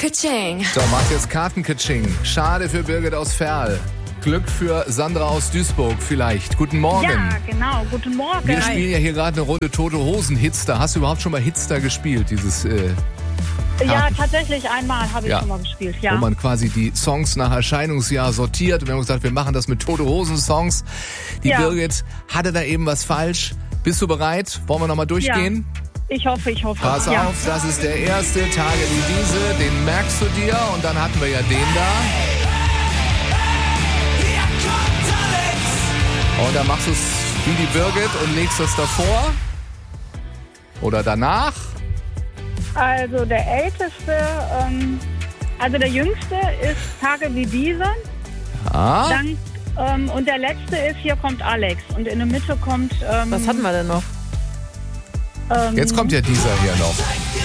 Ka-ching. So, macht jetzt Karten-Ka-ching. Schade für Birgit aus Verl. Glück für Sandra aus Duisburg vielleicht. Guten Morgen. Ja, genau. Guten Morgen. Wir spielen ja hier gerade eine Runde Tote Hosen Hitster. Hast du überhaupt schon mal Hitster gespielt? Ja, tatsächlich einmal habe ich schon mal gespielt. Ja. Wo man quasi die Songs nach Erscheinungsjahr sortiert. Und wir haben gesagt, wir machen das mit Tote Hosen Songs. Die Birgit hatte da eben was falsch. Bist du bereit? Wollen wir nochmal durchgehen? Ja. Ich hoffe. Pass auf, das ist der erste, Tage wie diese, den merkst du dir. Und dann hatten wir ja den da. Und dann machst du es wie die Birgit und legst das davor. Oder danach. Also der älteste, also der jüngste ist Tage wie diese. Ja. Dann, und der letzte ist Hier kommt Alex. Und in der Mitte kommt... Was hatten wir denn noch? Jetzt kommt ja dieser hier noch.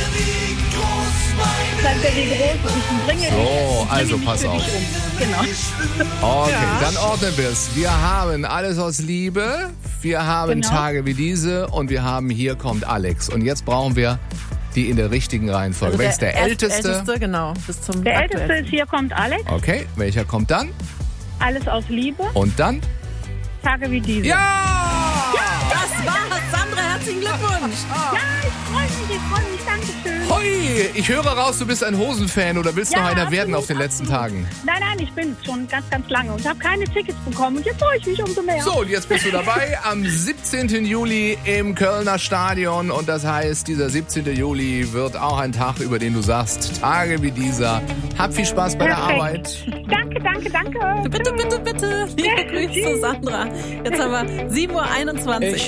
Zeigt er, wie groß ich bringe. So, also pass auf. Genau. Okay, dann ordnen wir es. Wir haben Alles aus Liebe, wir haben Tage wie diese und wir haben Hier kommt Alex. Und jetzt brauchen wir die in der richtigen Reihenfolge. Also Wer ist der Älteste? Genau, bis zum Der aktuellsten. Älteste ist Hier kommt Alex. Okay, welcher kommt dann? Alles aus Liebe. Und dann? Tage wie diese. Ja! Das war's, Sandra, herzlichen Glückwunsch. Ja, ich freue mich, Dankeschön. Hoi, ich höre raus, du bist ein Hosenfan oder willst noch einer werden auf den letzten Tagen? Nein, ich bin schon ganz, ganz lange und habe keine Tickets bekommen und jetzt freue ich mich umso mehr. So, und jetzt bist du dabei am 17. Juli im Kölner Stadion und das heißt, dieser 17. Juli wird auch ein Tag, über den du sagst, Tage wie dieser. Hab viel Spaß bei der Arbeit. Danke. Bitte. Liebe Grüße, Sandra. Jetzt haben wir 7:21 Uhr.